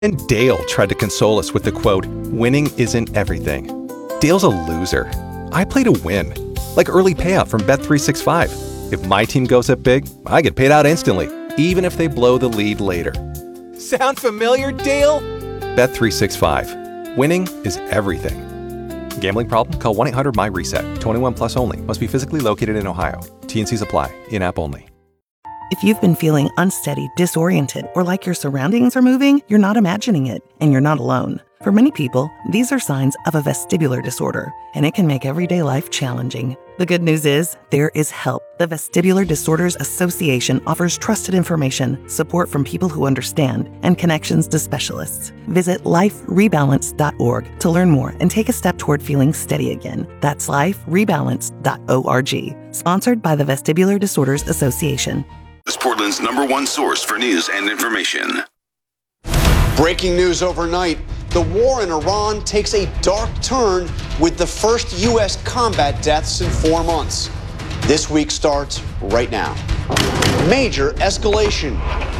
And Dale tried to console us with the quote, "Winning isn't everything." Dale's a loser. I play to win, like early payout from Bet365. If my team goes up big, I get paid out instantly, even if they blow the lead later. Sound familiar, Dale? Bet365. Winning is everything. Gambling problem? Call 1-800-MY-RESET. 21 plus only. Must be physically located in Ohio. T&Cs apply. In-app only. If you've been feeling unsteady, disoriented, or like your surroundings are moving, you're not imagining it, and you're not alone. For many people, these are signs of a vestibular disorder, and it can make everyday life challenging. The good news is, there is help. The Vestibular Disorders Association offers trusted information, support from people who understand, and connections to specialists. Visit liferebalance.org to learn more and take a step toward feeling steady again. That's liferebalance.org. Sponsored by the Vestibular Disorders Association. Is Portland's #1 source for news and information. Breaking news overnight. The war in Iran takes a dark turn with the first U.S. combat deaths in 4 months. This week starts right now. Major escalation.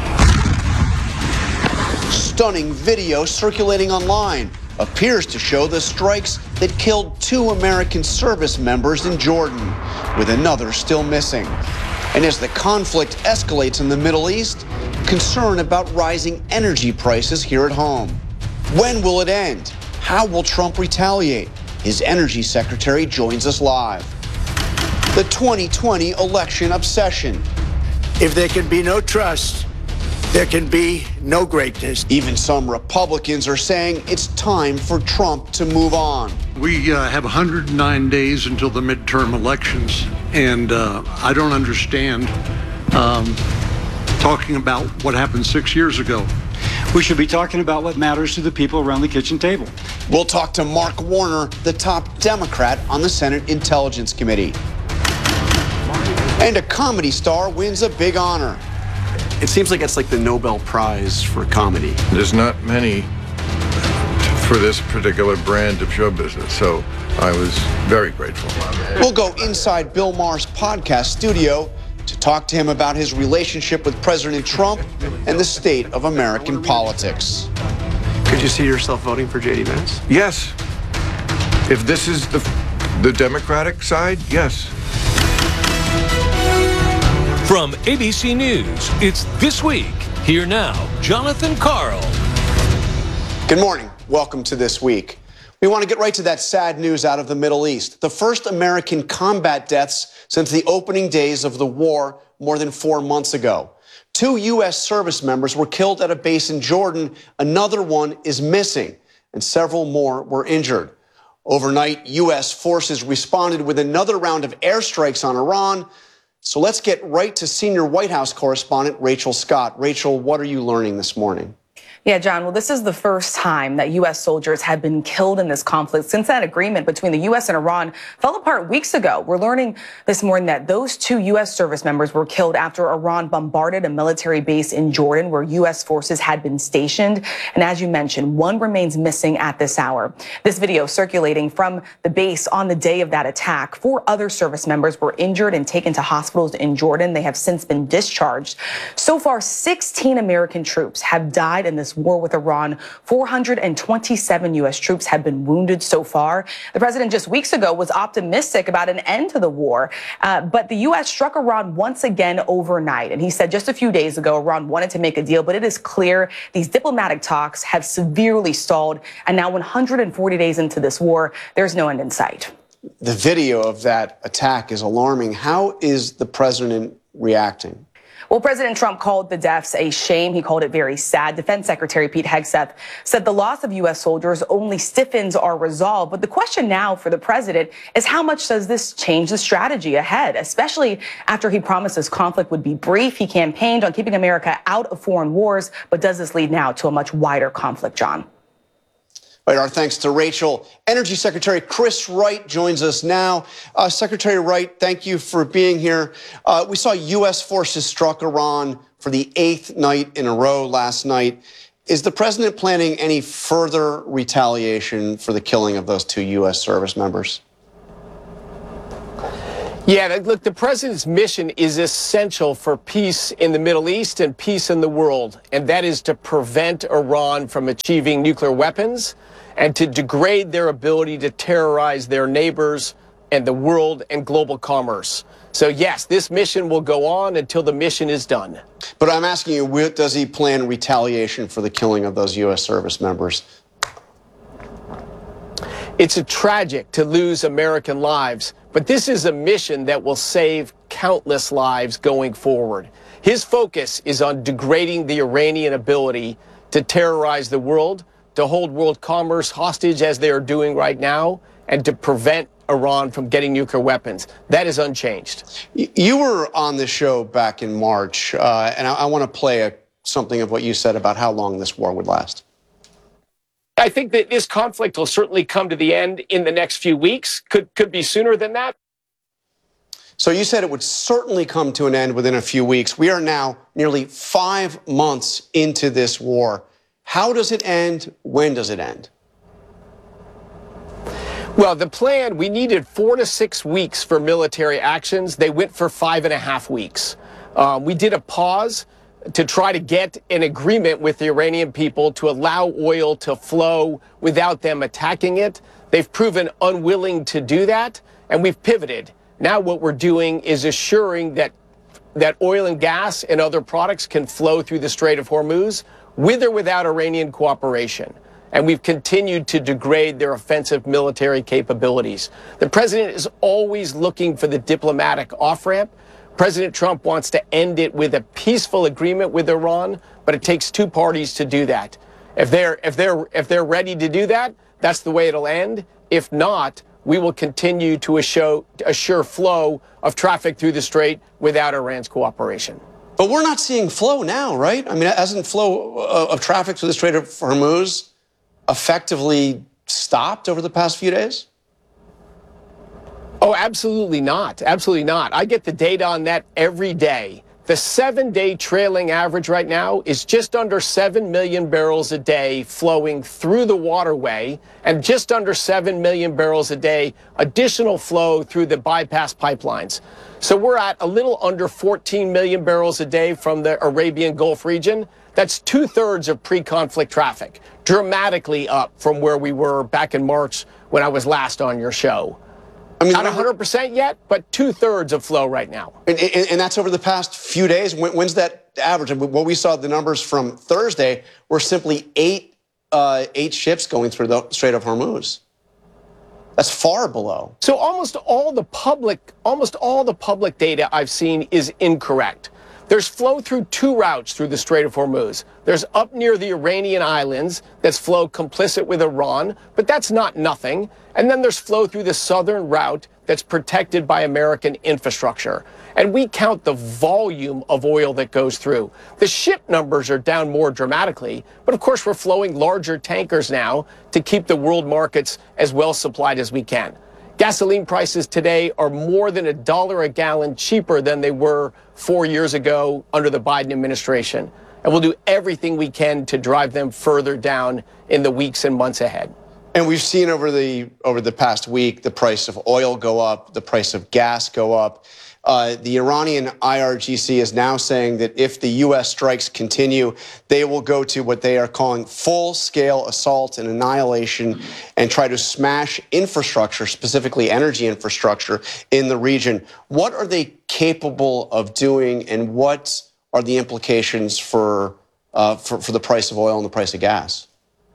Stunning video circulating online appears to show the strikes that killed 2 American service members in Jordan, with another still missing. And as the conflict escalates in the Middle East, concern about rising energy prices here at home. When will it end? How will Trump retaliate? His energy secretary joins us live. The 2020 election obsession. If there can be no trust, there can be no greatness. Even some Republicans are saying it's time for Trump to move on. We have 109 days until the midterm elections, and I don't understand talking about what happened 6 years ago. We should be talking about what matters to the people around the kitchen table. We'll talk to Mark Warner, the top Democrat on the Senate Intelligence Committee. And a comedy star wins a big honor. It seems like it's like the Nobel Prize for comedy. There's not many for this particular brand of show business, so I was very grateful. We'll go inside Bill Maher's podcast studio to talk to him about his relationship with President Trump and the state of American politics. Could you see yourself voting for J.D. Vance? Yes. If this is the Democratic side, yes. From ABC News, it's This Week. Here now, Jonathan Karl. Good morning. Welcome to This Week. We want to get right to that sad news out of the Middle East. The first American combat deaths since the opening days of the war more than 4 months ago. 2 U.S. service members were killed at a base in Jordan. Another one is missing, and several more were injured. Overnight, U.S. forces responded with another round of airstrikes on Iran. So let's get right to senior White House correspondent Rachel Scott. Rachel, what are you learning this morning? Yeah, John, well, this is the first time that U.S. soldiers have been killed in this conflict since that agreement between the U.S. and Iran fell apart weeks ago. We're learning this morning that those 2 U.S. service members were killed after Iran bombarded a military base in Jordan where U.S. forces had been stationed. And as you mentioned, 1 remains missing at this hour. This video circulating from the base on the day of that attack. 4 other service members were injured and taken to hospitals in Jordan. They have since been discharged. So far, 16 American troops have died in this war with Iran. 427 U.S. troops have been wounded so far. The president just weeks ago was optimistic about an end to the war, but the U.S. struck Iran once again overnight. And he said just a few days ago, Iran wanted to make a deal, but it is clear these diplomatic talks have severely stalled. And now 140 days into this war, there's no end in sight. The video of that attack is alarming. How is the president reacting? Well, President Trump called the deaths a shame. He called it very sad. Defense Secretary Pete Hegseth said the loss of U.S. soldiers only stiffens our resolve. But the question now for the president is how much does this change the strategy ahead, especially after he promised this conflict would be brief. He campaigned on keeping America out of foreign wars. But does this lead now to a much wider conflict, John? Right, our thanks to Rachel. Energy Secretary Chris Wright joins us now. Secretary Wright, thank you for being here. We saw U.S. forces struck Iran for the 8th night in a row last night. Is the president planning any further retaliation for the killing of those 2 U.S. service members? Yeah, look, the president's mission is essential for peace in the Middle East and peace in the world, and that is to prevent Iran from achieving nuclear weapons and to degrade their ability to terrorize their neighbors and the world and global commerce. So yes, this mission will go on until the mission is done. But I'm asking you, does he plan retaliation for the killing of those U.S. service members? It's tragic to lose American lives, but this is a mission that will save countless lives going forward. His focus is on degrading the Iranian ability to terrorize the world, to hold world commerce hostage as they are doing right now, and to prevent Iran from getting nuclear weapons. That is unchanged. You were on this show back in March, and I want to play something of what you said about how long this war would last. I think that this conflict will certainly come to the end in the next few weeks. Could be sooner than that. So you said it would certainly come to an end within a few weeks. We are now nearly 5 months into this war. How does it end? When does it end? Well, the plan, we needed 4 to 6 weeks for military actions. They went for 5.5 weeks. We did a pause to try to get an agreement with the Iranian people to allow oil to flow without them attacking it. They've proven unwilling to do that, and we've pivoted. Now what we're doing is assuring that oil and gas and other products can flow through the Strait of Hormuz with or without Iranian cooperation. And we've continued to degrade their offensive military capabilities. The president is always looking for the diplomatic off-ramp. President Trump wants to end it with a peaceful agreement with Iran, but it takes two parties to do that. If they're ready to do that, that's the way it'll end. If not, we will continue to assure flow of traffic through the strait without Iran's cooperation. But we're not seeing flow now, right? I mean, hasn't flow of traffic through the Strait of Hormuz effectively stopped over the past few days? Oh, absolutely not. Absolutely not. I get the data on that every day. The 7-day trailing average right now is just under 7 million barrels a day flowing through the waterway and just under 7 million barrels a day additional flow through the bypass pipelines. So we're at a little under 14 million barrels a day from the Arabian Gulf region. That's 2/3 of pre-conflict traffic, dramatically up from where we were back in March when I was last on your show. I mean, not 100% yet, but 2/3 of flow right now. And that's over the past few days. When's that average? I mean, what we saw, the numbers from Thursday were simply eight ships going through the Strait of Hormuz. That's far below. So almost all the public data I've seen is incorrect. There's flow through two routes through the Strait of Hormuz. There's up near the Iranian islands that's flow complicit with Iran, but that's not nothing. And then there's flow through the southern route that's protected by American infrastructure. And we count the volume of oil that goes through. The ship numbers are down more dramatically, but of course we're flowing larger tankers now to keep the world markets as well supplied as we can. Gasoline prices today are more than $1 a gallon cheaper than they were 4 years ago under the Biden administration. And we'll do everything we can to drive them further down in the weeks and months ahead. And we've seen over the past week the price of oil go up, the price of gas go up. The Iranian IRGC is now saying that if the U.S. strikes continue, they will go to what they are calling full-scale assault and annihilation and try to smash infrastructure, specifically energy infrastructure, in the region. What are they capable of doing, and what are the implications for the price of oil and the price of gas?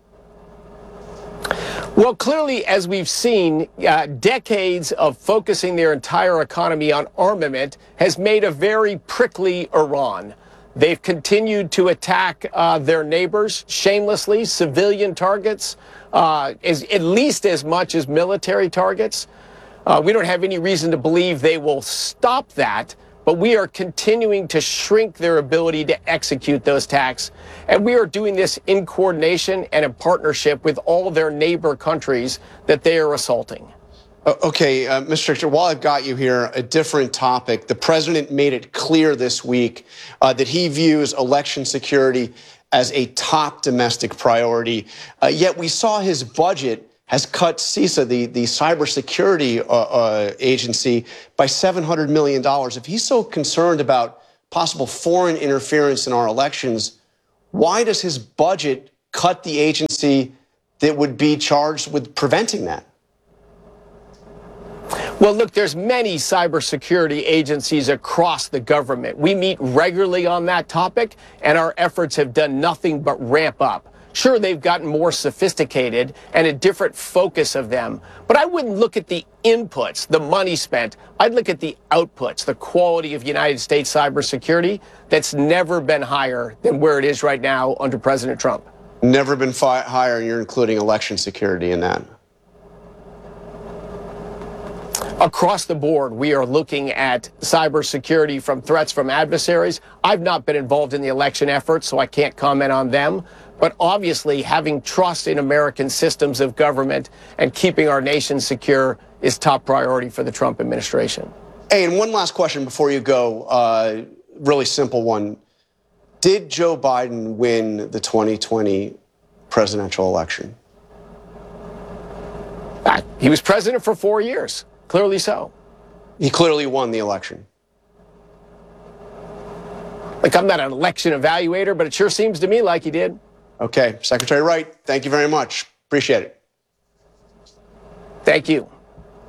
Well, clearly, as we've seen, decades of focusing their entire economy on armament has made a very prickly Iran. They've continued to attack their neighbors shamelessly, civilian targets, at least as much as military targets. We don't have any reason to believe they will stop that, but we are continuing to shrink their ability to execute those attacks. And we are doing this in coordination and in partnership with all their neighbor countries that they are assaulting. Okay, Mr. Richter, while I've got you here, a different topic. The president made it clear this week that he views election security as a top domestic priority. Yet we saw his budget has cut CISA, the cybersecurity agency, by $700 million. If he's so concerned about possible foreign interference in our elections, why does his budget cut the agency that would be charged with preventing that? Well, look, there's many cybersecurity agencies across the government. We meet regularly on that topic, and our efforts have done nothing but ramp up. Sure, they've gotten more sophisticated and a different focus of them, but I wouldn't look at the inputs, the money spent. I'd look at the outputs, the quality of United States cybersecurity that's never been higher than where it is right now under President Trump. Never been higher, and you're including election security in that. Across the board, we are looking at cybersecurity from threats from adversaries. I've not been involved in the election effort, so I can't comment on them. But obviously, having trust in American systems of government and keeping our nation secure is top priority for the Trump administration. Hey, and one last question before you go, really simple one. Did Joe Biden win the 2020 presidential election? He was president for 4 years. Clearly so. He clearly won the election. Like, I'm not an election evaluator, but it sure seems to me like he did. Okay, Secretary Wright, thank you very much. Appreciate it. Thank you.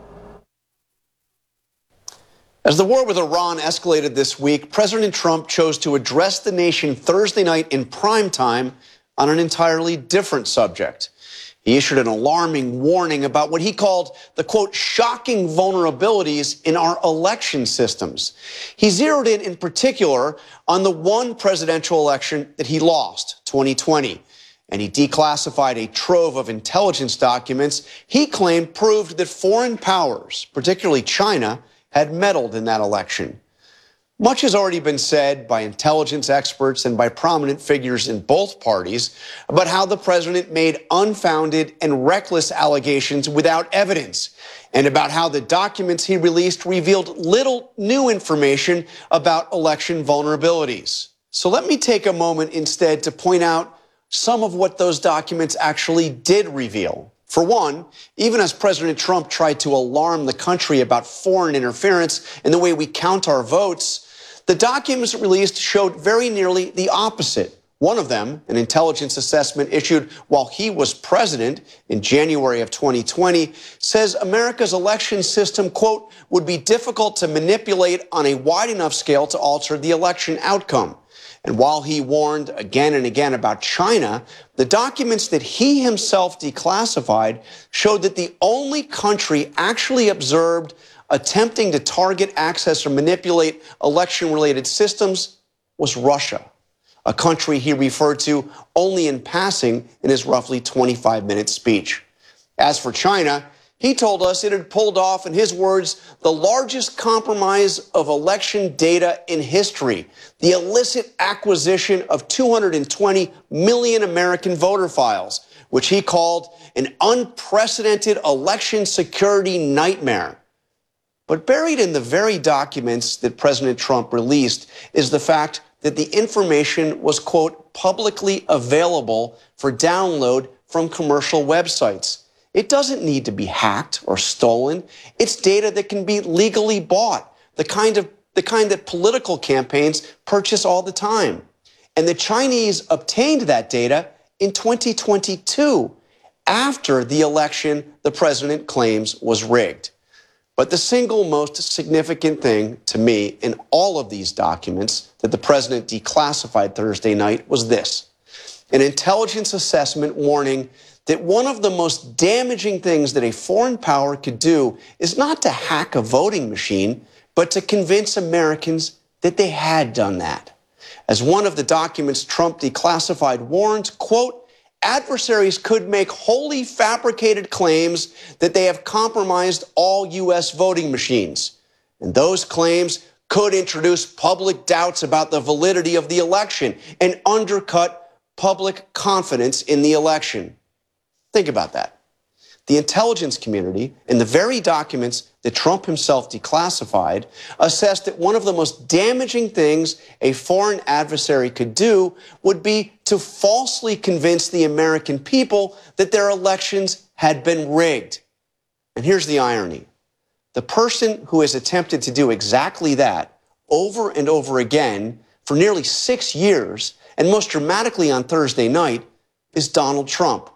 As the war with Iran escalated this week, President Trump chose to address the nation Thursday night in prime time on an entirely different subject. He issued an alarming warning about what he called the, quote, shocking vulnerabilities in our election systems. He zeroed in particular on the one presidential election that he lost, 2020. And he declassified a trove of intelligence documents he claimed proved that foreign powers, particularly China, had meddled in that election. Much has already been said by intelligence experts and by prominent figures in both parties about how the president made unfounded and reckless allegations without evidence, and about how the documents he released revealed little new information about election vulnerabilities. So let me take a moment instead to point out some of what those documents actually did reveal. For one, even as President Trump tried to alarm the country about foreign interference in the way we count our votes, the documents released showed very nearly the opposite. One of them, an intelligence assessment issued while he was president in January of 2020, says America's election system, quote, would be difficult to manipulate on a wide enough scale to alter the election outcome. And while he warned again and again about China, the documents that he himself declassified showed that the only country actually observed attempting to target, access, or manipulate election-related systems was Russia, a country he referred to only in passing in his roughly 25-minute speech. As for China, he told us it had pulled off, in his words, the largest compromise of election data in history, the illicit acquisition of 220 million American voter files, which he called an unprecedented election security nightmare. But buried in the very documents that President Trump released is the fact that the information was, quote, publicly available for download from commercial websites. It doesn't need to be hacked or stolen. It's data that can be legally bought, the kind that political campaigns purchase all the time. And the Chinese obtained that data in 2022, after the election the president claims was rigged. But the single most significant thing to me in all of these documents that the president declassified Thursday night was this: an intelligence assessment warning that one of the most damaging things that a foreign power could do is not to hack a voting machine, but to convince Americans that they had done that. As one of the documents Trump declassified warned, quote, adversaries could make wholly fabricated claims that they have compromised all U.S. voting machines. And those claims could introduce public doubts about the validity of the election and undercut public confidence in the election. Think about that. The intelligence community, in the very documents that Trump himself declassified, assessed that one of the most damaging things a foreign adversary could do would be to falsely convince the American people that their elections had been rigged. And here's the irony. The person who has attempted to do exactly that over and over again for nearly 6 years, and most dramatically on Thursday night, is Donald Trump.